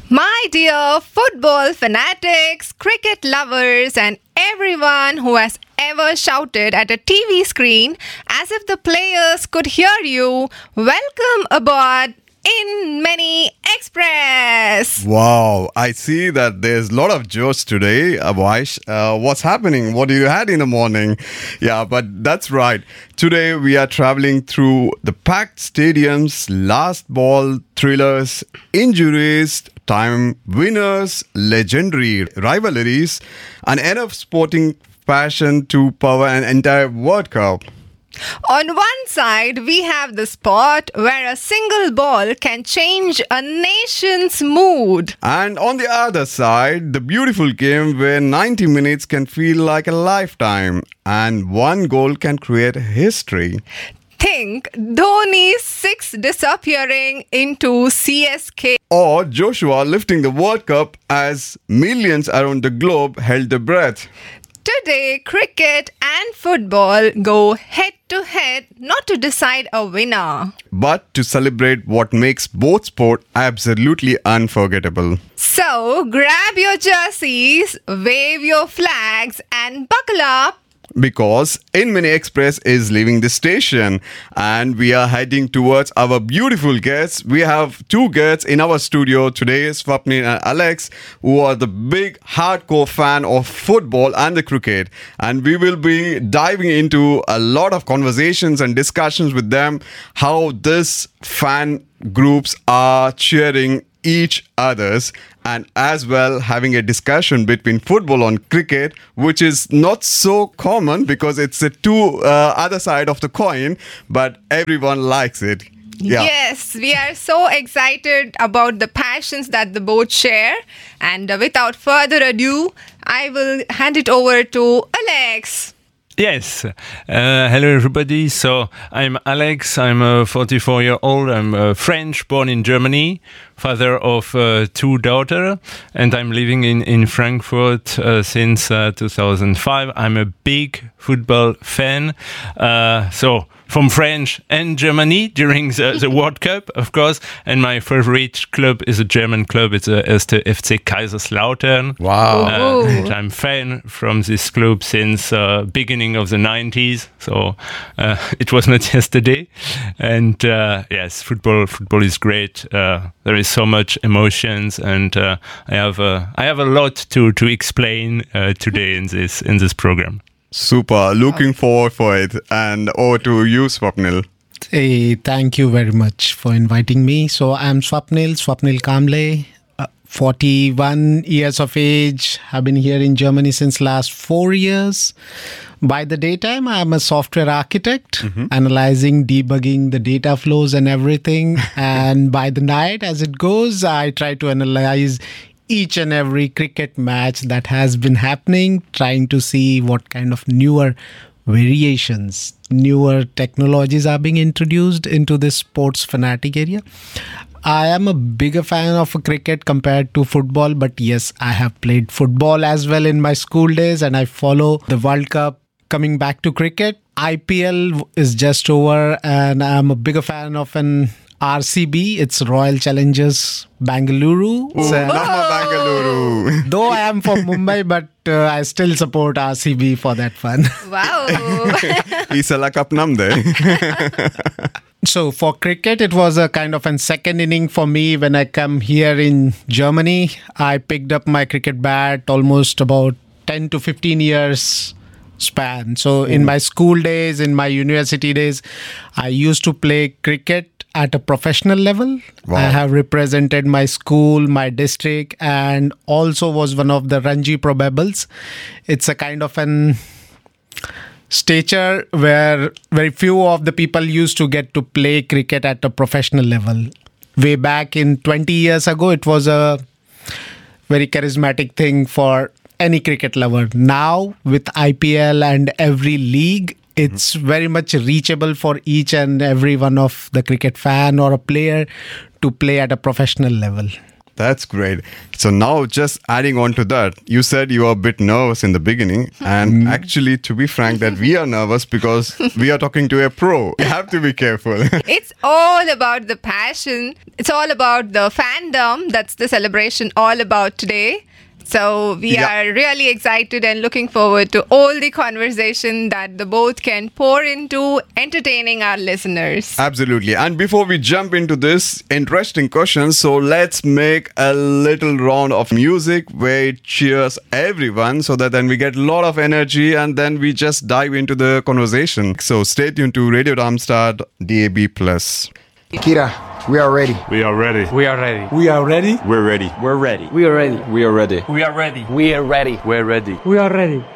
My dear football fanatics, cricket lovers, and everyone who has ever shouted at a TV screen as if the players could hear you, welcome aboard in Many Express. Wow, I see that there's a lot of jokes today, Abhish. What's happening? What do you had in the morning? Yeah, but that's right. Today we are traveling through the packed stadiums, last ball thrillers, injuries, time winners, legendary rivalries, and enough sporting passion to power an entire World Cup. On one side, we have the spot where a single ball can change a nation's mood. And on the other side, the beautiful game where 90 minutes can feel like a lifetime and one goal can create history. Think Dhoni's six disappearing into CSK. Or Joshua lifting the World Cup as millions around the globe held their breath. Today, cricket and football go head to head not to decide a winner, but to celebrate what makes both sport absolutely unforgettable. So, grab your jerseys, wave your flags, and buckle up. Because In Many Express is leaving the station and we are heading towards our beautiful guests. We have two guests in our studio today, Swapnil and Alex, who are the big hardcore fan of football and the cricket. And we will be diving into a lot of conversations and discussions with them, how this fan groups are cheering each others, and as well having a discussion between football and cricket, which is not so common because it's the two other side of the coin, but everyone likes it. Yeah. Yes, we are so excited about the passions that the both share. And without further ado, I will hand it over to Alex. Yes. Hello, everybody. So I'm Alex. I'm 44-year-old. I'm French, born in Germany, father of two daughters, and I'm living in Frankfurt since 2005. I'm a big football fan. So from France and Germany during the World Cup, of course. And my favorite club is a German club. It's the FC Kaiserslautern. Wow. And I'm fan from this club since beginning of the 90s. So it was not yesterday. And yes, football is great. There is so much emotions, and I have a lot to explain today in this program. Super. Looking forward for it. And over to you, Swapnil. Hey, thank you very much for inviting me. So I'm Swapnil Kamble, 41 years of age. I've been here in Germany since last 4 years. By the daytime, I'm a software architect, analyzing, debugging the data flows and everything. And by the night, as it goes, I try to analyze each and every cricket match that has been happening, trying to see what kind of newer variations, newer technologies are being introduced into this sports fanatic area. I am a bigger fan of cricket compared to football, but yes, I have played football as well in my school days, and I follow the World Cup. Coming back to cricket, IPL is just over, and I'm a bigger fan of an RCB. It's Royal Challengers Bangalore. Bangalore. Though I am from Mumbai, but I still support RCB for that fun. Wow. Isala Cup namde. So for cricket, it was a kind of a second inning for me when I come here in Germany. I picked up my cricket bat almost about 10 to 15 years span. So in my school days, in my university days, I used to play cricket at a professional level. Wow. I have represented my school, my district, and also was one of the Ranji probables. It's a kind of an stature where very few of the people used to get to play cricket at a professional level. Way back in 20 years ago, it was a very charismatic thing for any cricket lover. Now, with IPL and every league, it's very much reachable for each and every one of the cricket fan or a player to play at a professional level. That's great. So now just adding on to that, you said you were a bit nervous in the beginning. And actually, to be frank, that we are nervous because we are talking to a pro. You have to be careful. It's all about the passion. It's all about the fandom. That's the celebration all about today. So we are really excited and looking forward to all the conversation that the both can pour into entertaining our listeners. Absolutely. And before we jump into this interesting question, so let's make a little round of music where it cheers everyone so that then we get a lot of energy and then we just dive into the conversation. So stay tuned to Radio Darmstadt DAB+. Kira, we are ready. We are ready. We are ready. We are ready. We're ready. We're ready. We are ready. We are ready. We are ready. We are ready. We're ready. We are ready.